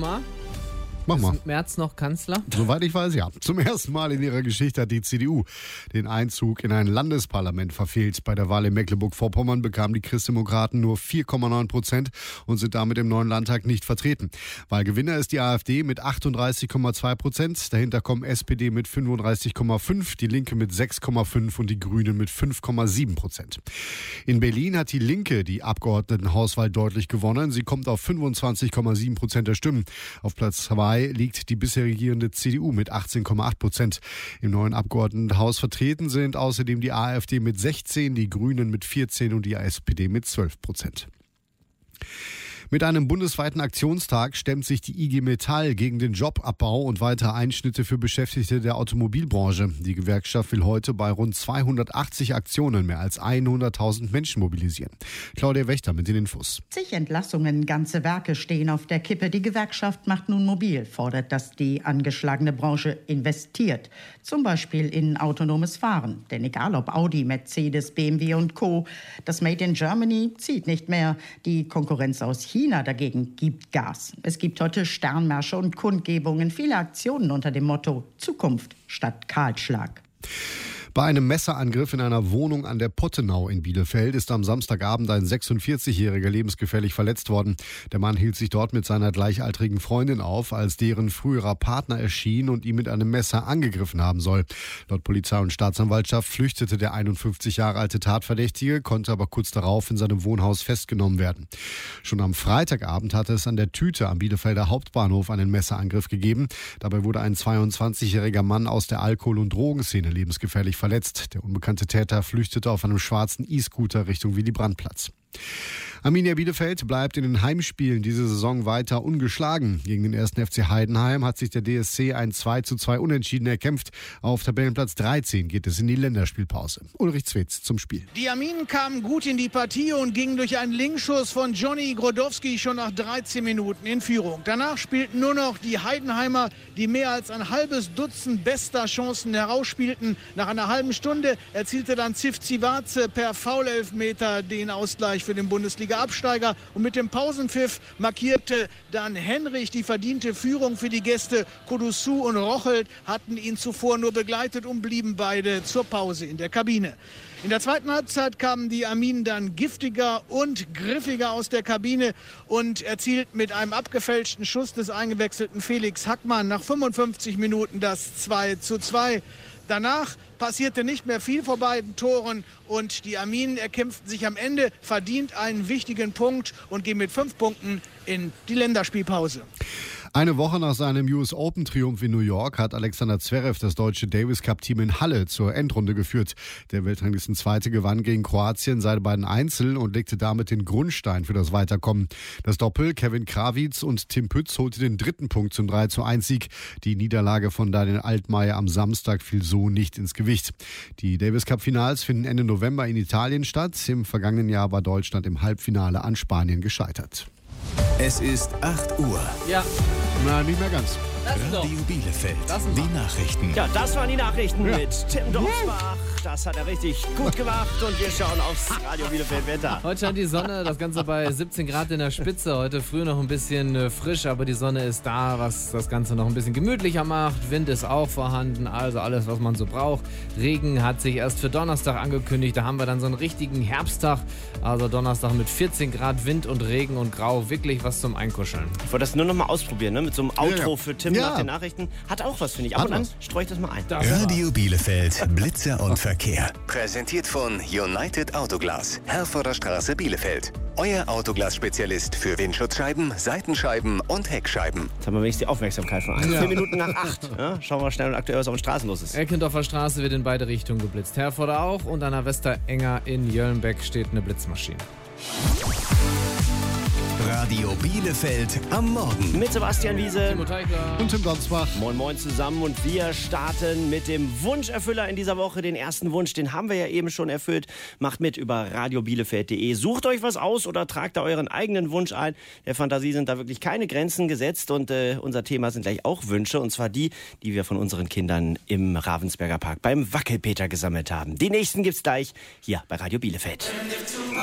mal? Mach mal. Ist Merz noch Kanzler? Soweit ich weiß, ja. Zum ersten Mal in ihrer Geschichte hat die CDU den Einzug in ein Landesparlament verfehlt. Bei der Wahl in Mecklenburg-Vorpommern bekamen die Christdemokraten nur 4,9% und sind damit im neuen Landtag nicht vertreten. Wahlgewinner ist die AfD mit 38,2%. Dahinter kommen SPD mit 35,5%, die Linke mit 6,5% und die Grünen mit 5,7%. In Berlin hat die Linke die Abgeordnetenhauswahl deutlich gewonnen. Sie kommt auf 25,7% der Stimmen. Auf Platz 2 liegt die bisher regierende CDU mit 18,8%. Im neuen Abgeordnetenhaus vertreten sind außerdem die AfD mit 16%, die Grünen mit 14% und die SPD mit 12%. Mit einem bundesweiten Aktionstag stemmt sich die IG Metall gegen den Jobabbau und weitere Einschnitte für Beschäftigte der Automobilbranche. Die Gewerkschaft will heute bei rund 280 Aktionen mehr als 100.000 Menschen mobilisieren. Claudia Wächter mit den Infos. Zig Entlassungen, ganze Werke stehen auf der Kippe. Die Gewerkschaft macht nun mobil, fordert, dass die angeschlagene Branche investiert. Zum Beispiel in autonomes Fahren. Denn egal ob Audi, Mercedes, BMW und Co., das Made in Germany zieht nicht mehr. Die Konkurrenz aus China dagegen gibt Gas. Es gibt heute Sternmärsche und Kundgebungen, viele Aktionen unter dem Motto Zukunft statt Kahlschlag. Bei einem Messerangriff in einer Wohnung an der Pottenau in Bielefeld ist am Samstagabend ein 46-Jähriger lebensgefährlich verletzt worden. Der Mann hielt sich dort mit seiner gleichaltrigen Freundin auf, als deren früherer Partner erschien und ihn mit einem Messer angegriffen haben soll. Laut Polizei und Staatsanwaltschaft flüchtete der 51 Jahre alte Tatverdächtige, konnte aber kurz darauf in seinem Wohnhaus festgenommen werden. Schon am Freitagabend hatte es an der Tüte am Bielefelder Hauptbahnhof einen Messerangriff gegeben. Dabei wurde ein 22-jähriger Mann aus der Alkohol- und Drogenszene lebensgefährlich verletzt. Der unbekannte Täter flüchtete auf einem schwarzen E-Scooter Richtung Willy-Brandt-Platz. Arminia Bielefeld bleibt in den Heimspielen diese Saison weiter ungeschlagen. Gegen den 1. FC Heidenheim hat sich der DSC ein 2:2 Unentschieden erkämpft. Auf Tabellenplatz 13 geht es in die Länderspielpause. Ulrich Zwetz zum Spiel. Die Arminen kamen gut in die Partie und gingen durch einen Linkschuss von Johnny Grodowski schon nach 13 Minuten in Führung. Danach spielten nur noch die Heidenheimer, die mehr als ein halbes Dutzend bester Chancen herausspielten. Nach einer halben Stunde erzielte dann Zivcivace per Foulelfmeter den Ausgleich für den Bundesliga-Absteiger. Und mit dem Pausenpfiff markierte dann Henrich die verdiente Führung für die Gäste. Kudusu und Rochelt hatten ihn zuvor nur begleitet und blieben beide zur Pause in der Kabine. In der zweiten Halbzeit kamen die Arminen dann giftiger und griffiger aus der Kabine und erzielten mit einem abgefälschten Schuss des eingewechselten Felix Hackmann nach 55 Minuten das 2:2. Danach passierte nicht mehr viel vor beiden Toren und die Arminen erkämpften sich am Ende verdient einen wichtigen Punkt und gehen mit 5 Punkten in die Länderspielpause. Eine Woche nach seinem US Open-Triumph in New York hat Alexander Zverev das deutsche Davis Cup-Team in Halle zur Endrunde geführt. Der Weltranglistenzweite gewann gegen Kroatien seine beiden Einzel und legte damit den Grundstein für das Weiterkommen. Das Doppel Kevin Krawitz und Tim Pütz holte den dritten Punkt zum 3:1-Sieg. Die Niederlage von Daniel Altmaier am Samstag fiel so nicht ins Gewicht. Die Davis Cup-Finals finden Ende November in Italien statt. Im vergangenen Jahr war Deutschland im Halbfinale an Spanien gescheitert. Es ist 8 Uhr. Ja. Na, nicht mehr ganz. Radio Bielefeld. Die Nachrichten. Ja, das waren die Nachrichten mit Tim Domsbach. Das hat er richtig gut gemacht und wir schauen aufs Radio Bielefeld Wetter. Heute scheint die Sonne, das Ganze bei 17 Grad in der Spitze. Heute früh noch ein bisschen frisch, aber die Sonne ist da, was das Ganze noch ein bisschen gemütlicher macht. Wind ist auch vorhanden, also alles, was man so braucht. Regen hat sich erst für Donnerstag angekündigt. Da haben wir dann so einen richtigen Herbsttag. Also Donnerstag mit 14 Grad Wind und Regen und Grau. Wirklich was zum Einkuscheln. Ich wollte das nur noch mal ausprobieren, ne? Mit so einem Outro für Tim nach den Nachrichten. Hat auch was, finde ich. Ab und an streue ich das mal ein. Radio Bielefeld, Blitzer und Verkehr. Präsentiert von United Autoglas, Herforder Straße, Bielefeld. Euer Autoglas-Spezialist für Windschutzscheiben, Seitenscheiben und Heckscheiben. Jetzt haben wir wenigstens die Aufmerksamkeit von 4 Minuten nach 8. Ja, schauen wir schnell und aktuell, was auf den Straßen los ist. Eckendorfer Straße wird in beide Richtungen geblitzt. Herforder auch und an der Westerenger in Jöllenbeck steht eine Blitzmaschine. Radio Bielefeld am Morgen. Mit Sebastian Wiese Und Tim Domsbach. Moin Moin zusammen und wir starten mit dem Wunscherfüller in dieser Woche. Den ersten Wunsch, den haben wir ja eben schon erfüllt. Macht mit über radiobielefeld.de. Sucht euch was aus oder tragt da euren eigenen Wunsch ein. Der Fantasie sind da wirklich keine Grenzen gesetzt und unser Thema sind gleich auch Wünsche und zwar die wir von unseren Kindern im Ravensberger Park beim Wackelpeter gesammelt haben. Die nächsten gibt's gleich hier bei Radio Bielefeld.